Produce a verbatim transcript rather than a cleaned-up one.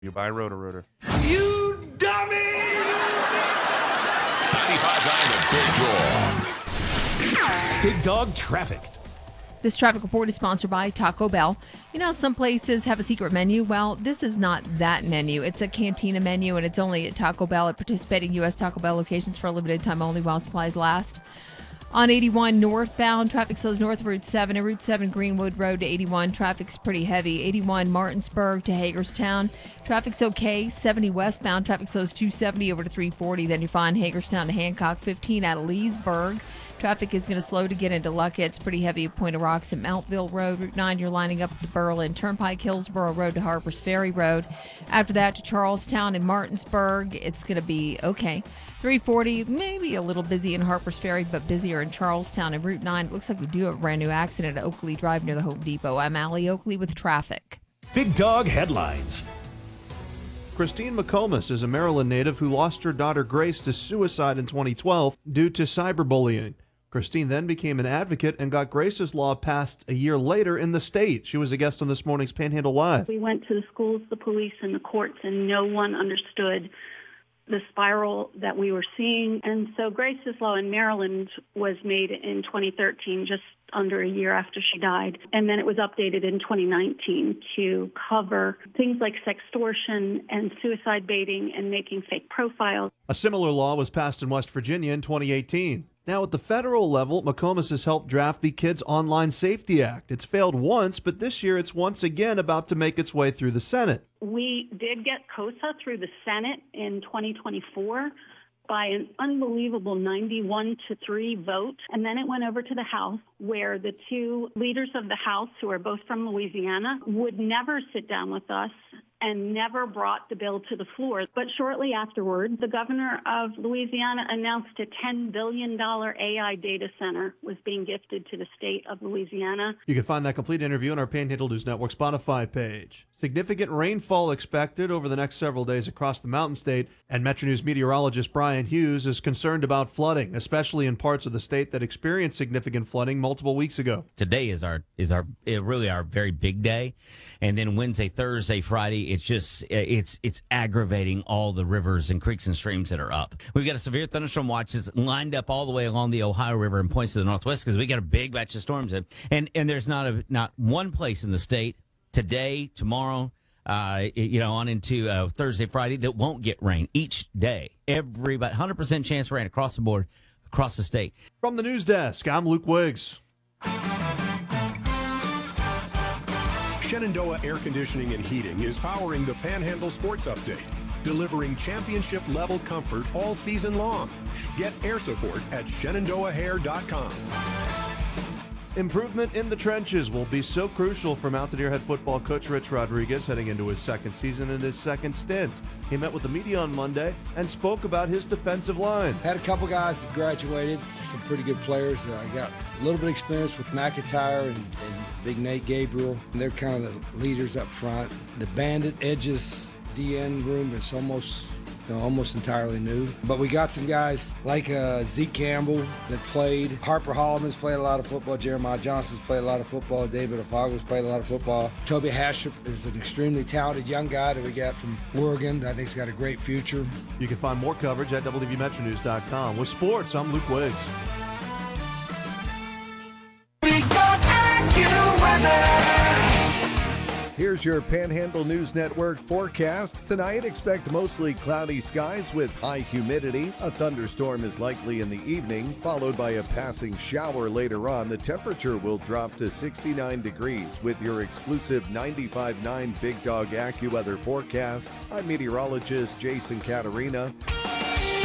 You buy Roto-Rooter. You dummy! ninety-five point nine The Big Dog. Big Dog Traffic. This traffic report is sponsored by Taco Bell. You know, some places have a secret menu. Well, this is not that menu. It's a cantina menu, and it's only at Taco Bell at participating U S Taco Bell locations for a limited time only while supplies last. On eighty-one northbound, traffic slows north of Route seven and Route seven Greenwood Road to eighty-one. Traffic's pretty heavy. eighty-one Martinsburg to Hagerstown. Traffic's okay. seventy westbound, traffic slows two seventy over to three forty. Then you find Hagerstown to Hancock. fifteen out of Leesburg. Traffic is going to slow to get into Luckett. It's pretty heavy at Point of Rocks at Mountville Road. Route nine, you're lining up to Berlin Turnpike, Hillsborough Road to Harpers Ferry Road. After that to Charlestown and Martinsburg. It's going to be okay. three forty, maybe a little busy in Harpers Ferry, but busier in Charlestown. And Route nine, it looks like we do have a brand new accident at Oakley Drive near the Home Depot. I'm Allie Oakley with traffic. Big Dog Headlines. Christine McComas is a Maryland native who lost her daughter Grace to suicide in twenty twelve due to cyberbullying. Christine then became an advocate and got Grace's law passed a year later in the state. She was a guest on this morning's Panhandle Live. We went to the schools, the police, and the courts, and no one understood the spiral that we were seeing. And so Grace's law in Maryland was made in twenty thirteen, just under a year after she died. And then it was updated in twenty nineteen to cover things like sextortion and suicide baiting and making fake profiles. A similar law was passed in West Virginia in twenty eighteen. Now, at the federal level, McComas has helped draft the Kids Online Safety Act. It's failed once, but this year it's once again about to make its way through the Senate. We did get COSA through the Senate in twenty twenty-four by an unbelievable ninety-one to three vote. And then it went over to the House, where the two leaders of the House, who are both from Louisiana, would never sit down with us and never brought the bill to the floor. But shortly afterward, the governor of Louisiana announced a ten billion dollars A I data center was being gifted to the state of Louisiana. You can find that complete interview on our Panhandle News Network Spotify page. Significant rainfall expected over the next several days across the Mountain State, and Metro News meteorologist Brian Hughes is concerned about flooding, especially in parts of the state that experienced significant flooding multiple weeks ago. Today is our is our really our very big day, and then Wednesday, Thursday, Friday, it's just it's it's aggravating all the rivers and creeks and streams that are up. We've got a severe thunderstorm watch that's lined up all the way along the Ohio River and points to the northwest because we got a big batch of storms in, and and there's not a not one place in the state today, tomorrow, uh, you know, on into uh, Thursday, Friday, that won't get rain each day. Every about one hundred percent chance of rain across the board, across the state. From the news desk, I'm Luke Wiggs. Shenandoah Air Conditioning and Heating is powering the Panhandle Sports Update, delivering championship-level comfort all season long. Get air support at shenandoah hair dot com. Improvement in the trenches will be so crucial for Mountaineer head football coach Rich Rodriguez heading into his second season and his second stint. He met with the media on Monday and spoke about his defensive line. Had a couple guys that graduated, some pretty good players. I uh, got a little bit of experience with McIntyre and, and Big Nate Gabriel. They're kind of the leaders up front. The bandit edges D N room is almost You know, almost entirely new. But we got some guys like uh, Zeke Campbell that played. Harper Holloman's played a lot of football. Jeremiah Johnson's played a lot of football. David Ofago's played a lot of football. Toby Hashup is an extremely talented young guy that we got from Oregon. I think he's got a great future. You can find more coverage at W V Metro News dot com. With sports, I'm Luke Wiggs. Here's your Panhandle News Network forecast. Tonight, expect mostly cloudy skies with high humidity. A thunderstorm is likely in the evening, followed by a passing shower later on. The temperature will drop to sixty-nine degrees with your exclusive ninety-five point nine Big Dog AccuWeather forecast. I'm meteorologist Jason Caterina.